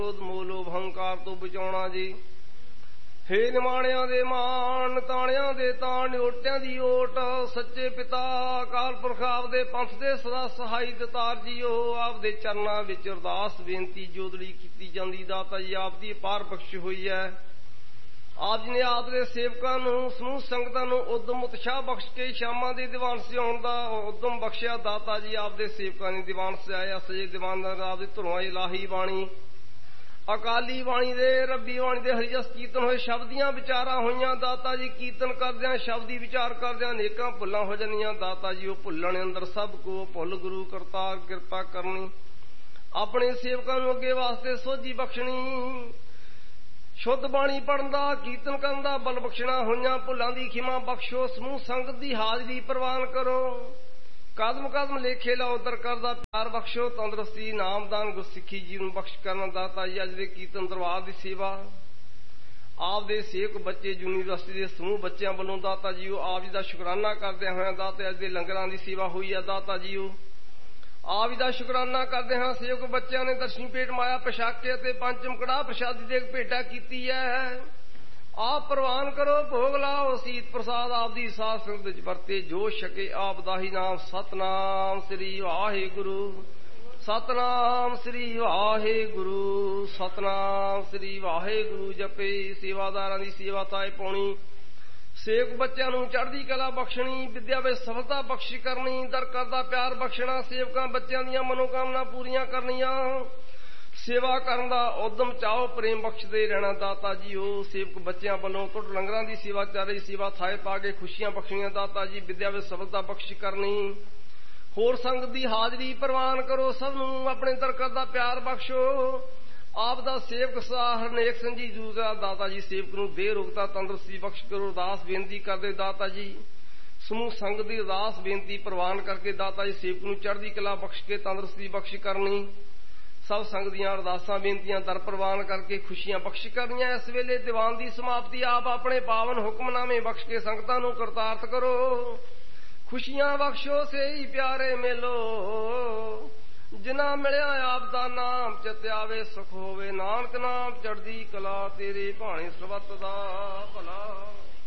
ਮੋਹ ਅਹੰਕਾਰ ਤੋਂ ਬਚਾਉਣਾ ਜੀ। ਹੇ ਨਿਮਾਣਿਆਂ ਦੇ ਮਾਣ, ਤਾਣਿਆਂ ਦੇ ਤਾਣ, ਓਟਿਆਂ ਦੀ ਓਟ, ਸੱਚੇ ਪਿਤਾ ਅਕਾਲ ਪੁਰਖ ਆਪਦੇ ਪੰਥ ਦੇ ਸਦਾ ਸਹਾਈ ਦਤਾਰ ਜੀਓ। ਆਪਦੇ ਚਰਨਾਂ ਵਿੱਚ ਅਰਦਾਸ ਬੇਨਤੀ ਜੋਦੜੀ ਕੀਤੀ ਜਾਂਦੀ। ਦਾਤਾ ਜੀ ਆਪ ਦੀ ਅਪਾਰ ਬਖਸ਼ ਹੋਈ ਹੈ। ਆਪ ਜੀ ਨੇ ਆਪ ਦੇ ਸੇਵਕਾਂ ਨੂੰ, ਸਮੂਹ ਸੰਗਤਾਂ ਨੂੰ ਉਦਮ ਉਤਸ਼ਾਹ ਬਖਸ਼ ਕੇ ਸ਼ਾਮਾਂ ਦੇ ਦੀਵਾਨ ਸਜਾਉਣ ਦਾ ਉਦਮ ਬਖਸ਼ਿਆ। ਦਾਤਾ ਜੀ ਆਪ ਦੇ ਸੇਵਕਾਂ ਨੇ ਦੀਵਾਨ ਸਜਾਇਆ। ਸਜੇ ਦੀਵਾਨਾਂ ਆਪ ਦੇ ਧੁਰੋਂ ਇਲਾਹੀ ਬਾਣੀ, ਅਕਾਲੀ ਬਾਣੀ ਦੇ, ਰੱਬੀ ਬਾਣੀ ਦੇ ਹਰੀਜਸ ਕੀਰਤਨ ਹੋਏ। ਸ਼ਬਦੀਆਂ ਵਿਚਾਰਾਂ ਹੋਈਆਂ। ਦਾਤਾ ਜੀ ਕੀਰਤਨ ਕਰਦਿਆਂ, ਸ਼ਬਦੀ ਵਿਚਾਰ ਕਰਦਿਆਂ ਅਨੇਕਾਂ ਭੁੱਲਾਂ ਹੋ ਜਾਂਦੀਆਂ। ਦਾਤਾ ਜੀ ਉਹ ਭੁੱਲਣ ਅੰਦਰ ਸਭ ਕੋ ਭੁੱਲ ਗੁਰੂ ਕਰਤਾਰ ਕਿਰਪਾ ਕਰਨੀ। ਆਪਣੇ ਸੇਵਕਾਂ ਨੂੰ ਅੱਗੇ ਵਾਸਤੇ ਸੋਝੀ ਬਖਸ਼ਣੀ। ਸ਼ੁੱਧ ਬਾਣੀ ਪੜਨ ਦਾ, ਕੀਰਤਨ ਕਰਨ ਦਾ ਬਲ ਬਖਸ਼ਣਾ। ਹੋਈਆਂ ਭੁੱਲਾਂ ਦੀ ਖਿਮਾ ਬਖਸ਼ੋ। ਸਮੂਹ ਸੰਗਤ ਦੀ ਹਾਜ਼ਰੀ ਪ੍ਰਵਾਨ ਕਰੋ। ਕਦਮ ਕਦਮ ਲੇਖੇ ਲਾਓ, ਦਰਕਾਰ ਦਾ ਪਿਆਰ ਬਖਸ਼ੋ। ਤੰਦਰੁਸਤੀ, ਨਾਮਦਾਨ, ਗੁਰਸਿੱਖੀ ਜੀਵਨ ਬਖਸ਼ ਕਰਨਾ। ਦਾਤਾ ਜੀ ਅੱਜ ਦੇ ਕੀਰਤਨ ਦਰਬਾਰ ਦੀ ਸੇਵਾ ਆਪ ਦੇ ਸੇਵਕ ਬੱਚੇ, ਯੂਨੀਵਰਸਿਟੀ ਦੇ ਸਮੂਹ ਬੱਚਿਆਂ ਵੱਲੋਂ ਦਾਤਾ ਜੀ ਆਪ ਜੀ ਦਾ ਸ਼ੁਕਰਾਨਾ ਕਰਦਿਆਂ ਹੋਇਆਂ ਦਾਤਾ ਅੱਜ ਦੇ ਲੰਗਰਾਂ ਦੀ ਸੇਵਾ ਹੋਈ ਹੈ। ਦਾਤਾ ਜੀ ਆਪ ਜੀ ਦਾ ਸ਼ੁਕਰਾਨਾ ਕਰਦੇ ਹਾਂ। ਸੇਵਕ ਬੱਚਿਆਂ ਨੇ ਦਰਸ਼ਨੀ ਭੇਟ ਮਾਇਆ ਪਛਾਕੇ ਅਤੇ ਪੰਚਮ ਕੜਾਹ ਪ੍ਰਸ਼ਾਦੀ ਦੇ ਭੇਟਾ ਕੀਤੀ ਹੈ। ਆਪ ਪ੍ਰਵਾਨ ਕਰੋ, ਭੋਗ ਲਾਓ। ਸੀਤ ਪ੍ਰਸਾਦ ਆਪ ਦੀ ਸਾਧ ਸੰਗਤ ਵਿੱਚ ਵਰਤੇ ਜੋ ਛਕੇ ਆਪ ਦਾ ਹੀ ਨਾਮ। ਸਤਨਾਮ ਸ੍ਰੀ ਵਾਹਿਗੁਰੂ, ਸਤਨਾਮ ਸ੍ਰੀ ਵਾਹਿਗੁਰੂ, ਸਤਨਾਮ ਸ੍ਰੀ ਵਾਹਿਗੁਰੂ ਜਪੇ। ਸੇਵਾਦਾਰਾਂ ਦੀ ਸੇਵਾ ਤਾਏ ਪਾਉਣੀ। ਸੇਵਕ ਬੱਚਿਆਂ ਨੂੰ ਚੜ੍ਹਦੀ ਕਲਾ ਬਖਸ਼ਣੀ। ਵਿਦਿਆ ਵਿੱਚ ਸਫਲਤਾ ਬਖਸ਼ ਕਰਨੀ। ਦਰਕਾਰ ਦਾ ਪਿਆਰ ਬਖਸ਼ਣਾ। ਸੇਵਕਾਂ ਬੱਚਿਆਂ ਦੀਆਂ ਮਨੋਕਾਮਨਾ ਪੂਰੀਆਂ ਕਰਨੀਆਂ। ਸੇਵਾ ਕਰਨ ਦਾ ਉਦਮ ਚਾਓ, ਪ੍ਰੇਮ ਬਖਸ਼ਦੇ ਰਹਿਣਾ। ਦਾਤਾ ਜੀ ਸੇਵਕ ਬੱਚਿਆਂ ਵੱਲੋਂ ਟੁੱਟ ਲੰਗਰਾਂ ਦੀ ਸੇਵਾ ਚੱਲ ਰਹੀ। ਸੇਵਾ ਥਾਏ ਪਾ ਕੇ ਖੁਸ਼ੀਆਂ ਬਖਸ਼ਣੀਆਂ। ਦਾਤਾ ਜੀ ਵਿਦਿਆ ਵਿੱਚ ਸਫਲਤਾ ਬਖਸ਼ ਕਰਨੀ। ਹੋਰ ਸੰਗਤ ਦੀ ਹਾਜ਼ਰੀ ਪ੍ਰਵਾਨ ਕਰੋ। ਸਭ ਨੂੰ ਆਪਣੇ ਦਰਕਾਰ ਦਾ ਪਿਆਰ ਬਖਸ਼ੋ। ਆਪ ਦਾ ਸੇਵਕ ਸਦਾ ਹਰਨੇਕ ਸੰਜੀ ਦੂਸਰਾ। ਦਾਤਾ ਜੀ ਸੇਵਕ ਨੂੰ ਬੇਰੋਗਤਾ ਤੰਦਰੁਸਤੀ ਬਖਸ਼ ਕਰੋ। ਅਰਦਾਸ ਬੇਨਤੀ ਕਰਦੇ ਦਾਤਾ ਜੀ ਸਮੂਹ ਸੰਗਤ ਦੀ ਅਰਦਾਸ ਬੇਨਤੀ ਪ੍ਰਵਾਨ ਕਰਕੇ ਦਾਤਾ ਜੀ ਸੇਵਕ ਨੂੰ ਚੜ੍ਹਦੀ ਕਲਾ ਬਖਸ਼ ਕੇ ਤੰਦਰੁਸਤੀ ਬਖਸ਼ ਕਰਨੀ। ਸਭ ਸੰਗਤ ਦੀਆਂ ਅਰਦਾਸਾਂ ਬੇਨਤੀਆਂ ਦਰ ਪ੍ਰਵਾਨ ਕਰਕੇ ਖੁਸ਼ੀਆਂ ਬਖਸ਼ ਕਰਨੀਆਂ। ਇਸ ਵੇਲੇ ਦੀਵਾਨ ਦੀ ਸਮਾਪਤੀ ਆਪ ਆਪਣੇ ਪਾਵਨ ਹੁਕਮਨਾਮੇ ਬਖਸ਼ ਕੇ ਸੰਗਤਾਂ ਨੂੰ ਕਰਤਾਰਥ ਕਰੋ। ਖੁਸ਼ੀਆਂ ਬਖਸ਼ੋ ਸਹੀ ਪਿਆਰੇ ਮੇਲੋ। ਜਿਨ੍ਹਾਂ ਮਿਲਿਆ ਆਪ ਦਾ ਨਾਮ ਚਿਤ ਆਵੇ, ਸੁਖ ਹੋਵੇ। ਨਾਨਕ ਨਾਮ ਚੜ੍ਹਦੀ ਕਲਾ, ਤੇਰੇ ਭਾਣੇ ਸਰਬੱਤ ਦਾ ਭਲਾ।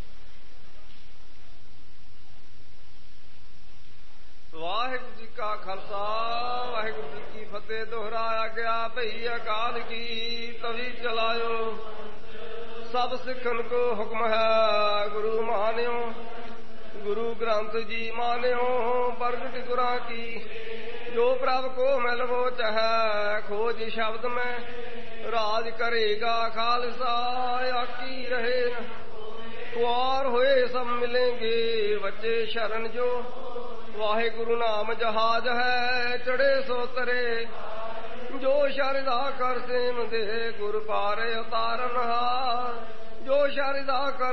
ਵਾਹਿਗੁਰੂ ਜੀ ਕਾ ਖਾਲਸਾ, ਵਾਹਿਗੁਰੂ ਜੀ ਕੀ ਫਤਿਹ। ਦੁਹਰਾਇਆ ਗਿਆ ਭਈ ਅਕਾਲ ਕੀ ਤਵੀ ਚਲਾਇਓ। ਸਭ ਸਿੱਖਨ ਕੋ ਹੁਕਮ ਹੈ ਗੁਰੂ ਮਾਨਿਓ। ਗੁਰੂ ਗ੍ਰੰਥ ਜੀ ਮਾਨਿਓ। ਪ੍ਰਗਟ ਗੁਰਾਂ ਕੀ ਜੋ ਪ੍ਰਭ ਕੋ ਮਿਲਵੋ ਚਾਹੈ। ਖੋਜ ਸ਼ਬਦ ਮੈਂ ਰਾਜ ਕਰੇਗਾ ਖਾਲਸਾ। ਆਕੀ ਰਹੇ ਕੁਆਰ ਹੋਏ ਸਭ ਮਿਲेंगे। ਬੱਚੇ ਸ਼ਰਨ ਜੋ ਵਾਹਿਗੁਰੂ ਨਾਮ ਜਹਾਜ ਹੈ। ਚੜੇ ਸੋ ਤਰੇ ਜੋ ਸ਼ਰਧਾ ਕਰ ਸੇਮ ਦੇ। ਗੁਰ ਪਾਰ ਉਤਾਰਨ ਹਾਰ ਜੋ ਸ਼ਰਧਾ ਕਰ